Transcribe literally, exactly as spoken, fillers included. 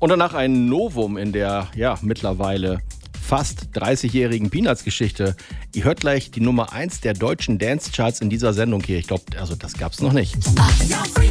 Und danach ein Novum in der, ja, mittlerweile fast dreißigjährigen Peanuts-Geschichte. Ihr hört gleich die Nummer eins der deutschen Dance-Charts in dieser Sendung hier. Ich glaube, also das gab's noch nicht.